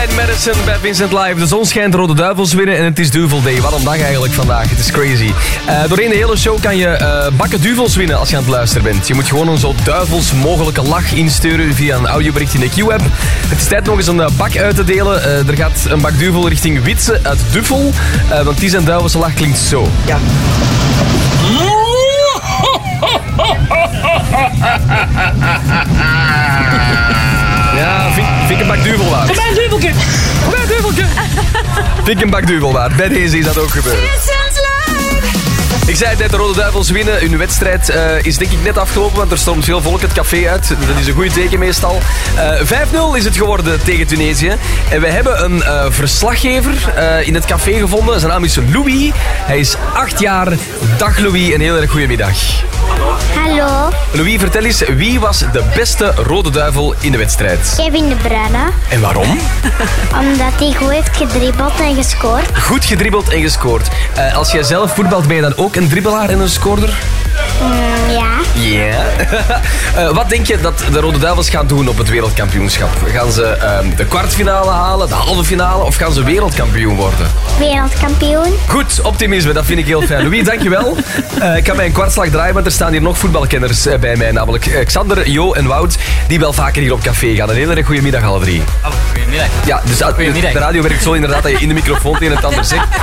en Madison bij Vincent Live. De zon schijnt, Rode Duivels winnen en het is Duvel Day. Wat een dag eigenlijk vandaag, het is crazy. Doorheen de hele show kan je bakken duvels winnen als je aan het luisteren bent. Je moet gewoon een zo duivels mogelijke lach insturen via een audiobericht in de Q-app. Het is tijd nog eens een bak uit te delen. Er gaat een bak duvel richting Witse uit Duffel. Want die zijn duivelse lach klinkt zo. Ja. Ja, vind ik een bak duvel waard. Kom bij, duveltje. Kom bij, duveltje. Vind ik een bak duvel waard. Bij deze is dat ook gebeurd. Ik zei het net, de Rode Duivels winnen. Hun wedstrijd is denk ik net afgelopen, want er stond veel volk het café uit. Dat is een goed teken meestal. 5-0 is het geworden tegen Tunesië. En we hebben een verslaggever in het café gevonden. Zijn naam is Louis. Hij is 8 jaar. Dag Louis, een heel erg goede middag. Hallo, Louis, vertel eens, wie was de beste Rode Duivel in de wedstrijd? Kevin De Bruyne. En waarom? Omdat hij goed heeft gedribbeld en gescoord. Goed gedribbeld en gescoord. Als jij zelf voetbalt, ben je dan ook een dribbelaar en een scoorder? Ja. Ja. Wat denk je dat de Rode Duivels gaan doen op het wereldkampioenschap? Gaan ze de kwartfinale halen, de halve finale of gaan ze wereldkampioen worden? Wereldkampioen. Goed, optimisme, dat vind ik heel fijn. Louis, dankjewel. Ik kan mij een kwartslag draaien, want er staan hier nog voetbalkenners bij mij. Namelijk Xander, Jo en Wout, die wel vaker hier op café gaan. Een hele erg goede middag alle drie. Hallo, goedemiddag. Ja, dus de radio werkt zo inderdaad dat je in de microfoon het een en het ander zegt.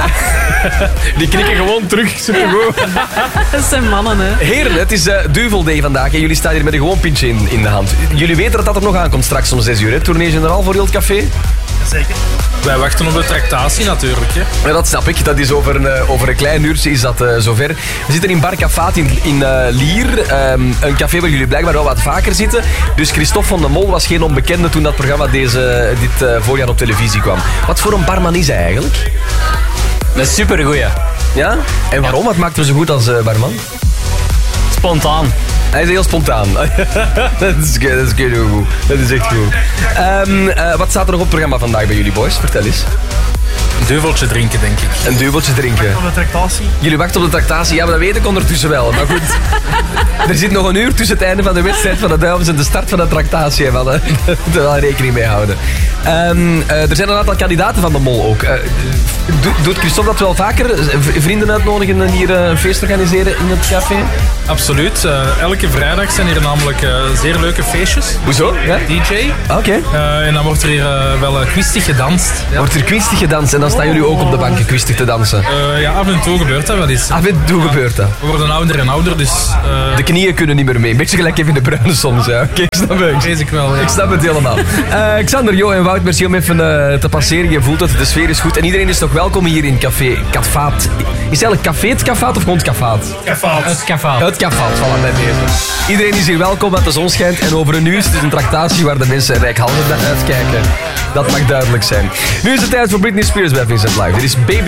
Die knikken gewoon terug. Supergoed. Dat zijn mannen, hè. Heren, het is Duvel Day vandaag en jullie staan hier met een gewoon pintje in de hand. Jullie weten dat dat er nog aankomt straks om 6 uur, hè? Tournee Generaal voor heel het café. Zeker. Wij wachten op de tractatie natuurlijk. Hè. Ja, dat snap ik. Dat is over een klein uurtje is dat zover. We zitten in Bar Caffaat in Lier. Een café waar jullie blijkbaar wel wat vaker zitten. Dus Christophe van der Mol was geen onbekende toen dat programma dit voorjaar op televisie kwam. Wat voor een barman is hij eigenlijk? Een supergoeie. Ja? En waarom? Wat maakt hem zo goed als barman? Spontaan. Hij is heel spontaan. Dat is goed. Dat is echt goed. Wat staat er nog op het programma vandaag bij jullie, boys? Vertel eens. Een duveltje drinken, denk ik. Een duveltje drinken. Op de tractatie? Jullie wachten op de tractatie. Ja, maar dat weet ik ondertussen wel. Maar goed, er zit nog een uur tussen het einde van de wedstrijd van de Duivels en de start van de tractatie. We hadden er wel rekening mee houden. Er zijn een aantal kandidaten van de Mol ook. Doet Christophe dat wel vaker? Vrienden uitnodigen en hier een feest organiseren in het café? Absoluut. Elke vrijdag zijn hier namelijk zeer leuke feestjes. Hoezo? Ja? DJ. Oké. En dan wordt er hier wel kwistig gedanst. Ja. Wordt er kwistig gedanst en dan staan jullie ook op de banken kwistig te dansen? Ja, af en toe gebeurt dat wel eens. Af en toe gebeurt dat. We worden ouder en ouder, dus... De knieën kunnen niet meer mee. Een beetje gelijk even de Bruyne soms. Ja. Oké, ik snap het. Vrees ik wel, ja. Ik snap het helemaal. Xander, Jo en Wout, merci om even te passeren. Je voelt het, de sfeer is goed. En iedereen is toch welkom hier in Café Katvaat. Is het eigenlijk Café het Katvaat of gewoon het Katvaat? Katvaat. Het Katvaat. Het Katvaat, voilà, bij deze. Iedereen is hier welkom, want de zon schijnt. En over een uur is het een tractatie waar de mensen rijkhalsend naar uitkijken. Dat mag duidelijk zijn. Nu is het tijd voor Britney Spears bij Vincent Live. Dit is Baby